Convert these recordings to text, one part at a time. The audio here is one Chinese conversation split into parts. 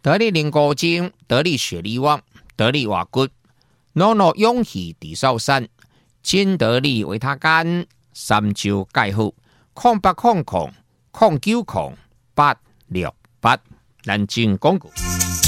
得力灵骨精，得力血力旺，得力瓦骨，诺诺勇气地少山，金得力维他干，三焦钙好，0800090868，咱进广告。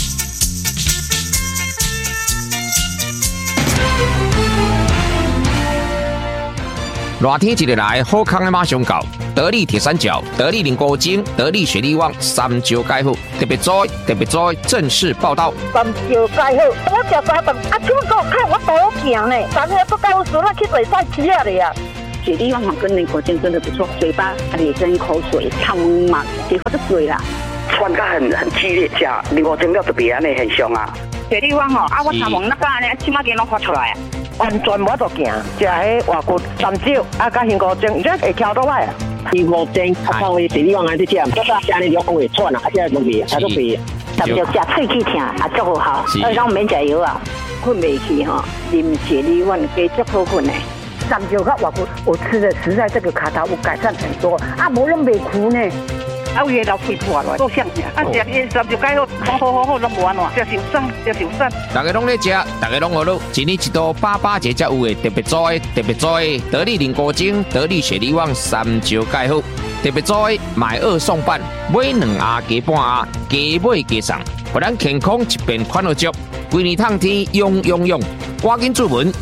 热天一日来，好康的马上到。得力铁三角、得力灵骨精、得力血力旺，三焦钙好，特别在正式报道。 三焦钙好，我食三顿，怎么讲？看我多行呢？三个不高数，那去比赛吃了呀。 血力旺跟灵骨精真的不错，嘴巴也跟口水畅满，结果就水啦。 喘得很激烈，吃灵骨精要特别安尼很凶啊。 血力旺我头毛那个安尼，起码给拢发出来啊。 完全无得行，食迄外骨三焦甲灵骨精，这会挑倒来啊。 灵骨精靠为血力旺安尼食，不是安尼就会喘啊，这容易，它都比。 三焦食喙齿疼，足好，让免食药啊，困袂去哈，啉血力旺加足好困的。 三焦甲外骨，我吃的实在这个卡头有改善很多，无拢袂苦呢。 有迄老肺破落，够香食。食三焦钙好，拢无安怎，食受伤。 大家拢在吃，大家拢好乐，一年一度88节才有的特别在得力灵骨精、得力血力旺、三焦钙好，特别在买2送半，买2盒加半盒，加买加送，互咱健康一边款好足，规年通天用，赶紧注文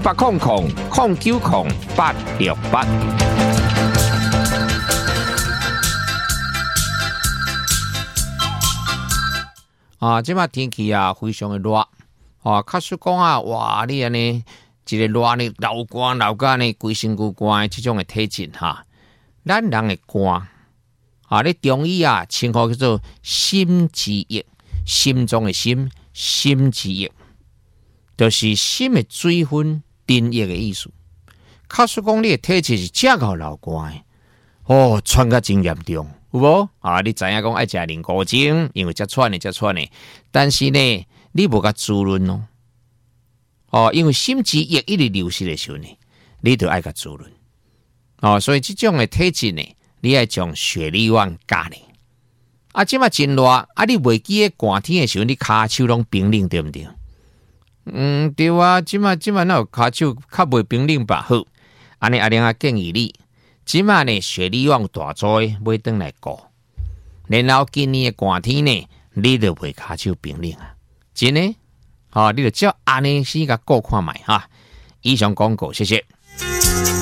0800090868。即摆天气非常的热假使讲哇，你安尼一个热呢，流汗呢，规身躯汗的这种的体质咱人的汗你中医称呼叫做心之液，心中的心，心之液，就是心的水分津液的意思。假使讲你的体质是真够流汗的喘甲真严重。有无你知影讲爱食灵骨精，因为才喘的，但是呢，你无甲滋润因为心之液一直流失的时候呢，你就爱甲滋润所以这种的体质呢，你爱将血力旺加呢即摆真热你袂记个寒天的时候，你骹手拢冰冷，对不对？对啊，即摆哪有骹手较袂冰冷吧？好，安尼阿玲建议你。即摆呢，血力旺大灾，买回来顾。然后今年的寒天呢，你就袂骹手冰冷真的你就照安尼先甲顾看卖以上广告，谢谢。